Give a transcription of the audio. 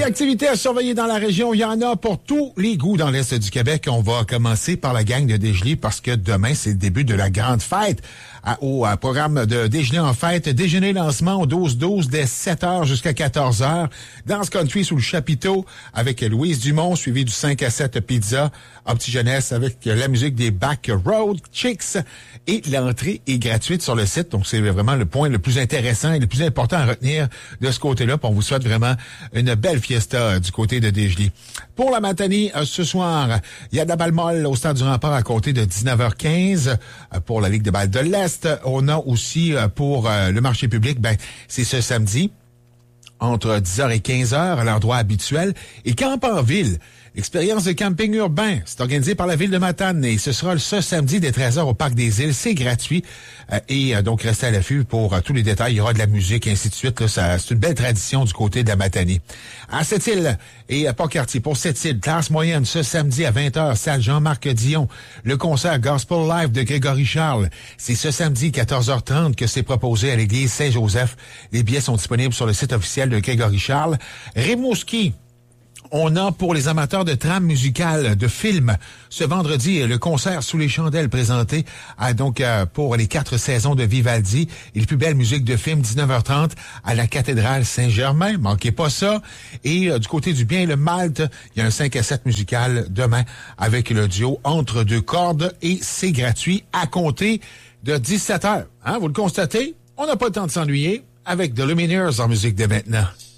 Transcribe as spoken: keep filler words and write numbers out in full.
Et activités à surveiller dans la région, il y en a pour tous les goûts dans l'Est du Québec. On va commencer par la gang de Dégelé parce que demain, c'est le début de la grande fête. À, au à programme de Déjeuner en fête, déjeuner lancement au douze douze dès sept heures jusqu'à quatorze heures. Danse country sous le chapiteau avec Louise Dumont, suivi du cinq à sept pizza. Un petit jeunesse avec la musique des Back Road Chicks. Et l'entrée est gratuite sur le site. Donc, c'est vraiment le point le plus intéressant et le plus important à retenir de ce côté-là. Puis on vous souhaite vraiment une belle fiesta du côté de Dégelé. Pour la matinée, ce soir, il y a de la balle molle au Stade du Rempart à compter de dix-neuf heures quinze. Pour la Ligue de balle de l'Est, on a aussi pour le marché public, ben c'est ce samedi, entre dix heures et quinze heures à l'endroit habituel. Et Camp en ville, expérience de camping urbain, c'est organisé par la ville de Matane et ce sera ce samedi dès treize heures au Parc des Îles. C'est gratuit euh, et euh, donc restez à l'affût pour euh, tous les détails. Il y aura de la musique et ainsi de suite. Là, ça, c'est une belle tradition du côté de la Matanie. À Sept-Îles et à Port-Cartier, pour Sept-Îles, classe moyenne ce samedi à vingt heures, salle Jean-Marc Dion. Le concert Gospel Live de Grégory Charles, c'est ce samedi quatorze heures trente que c'est proposé à l'église Saint-Joseph. Les billets sont disponibles sur le site officiel de Grégory Charles. Rimouski, on a pour les amateurs de trame musicale, de films, ce vendredi, le concert Sous les chandelles présenté à, donc euh, pour les quatre saisons de Vivaldi et les plus belles musiques de films, dix-neuf heures trente à la cathédrale Saint-Germain. Manquez pas ça. Et euh, du côté du bien, le Malte, il y a un cinq à sept musical demain avec le duo Entre deux cordes et c'est gratuit à compter de dix-sept heures. Hein, vous le constatez? On n'a pas le temps de s'ennuyer avec The Lumineers en musique de maintenant.